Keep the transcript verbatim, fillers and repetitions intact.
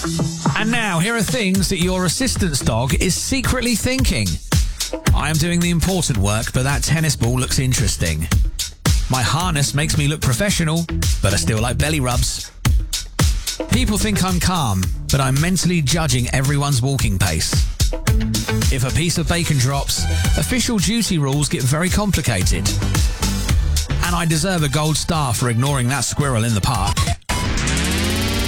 And now, here are things that your assistance dog is secretly thinking. I am doing the important work, but that tennis ball looks interesting. My harness makes me look professional, but I still like belly rubs. People think I'm calm, but I'm mentally judging everyone's walking pace. If a piece of bacon drops, official duty rules get very complicated. And I deserve a gold star for ignoring that squirrel in the park.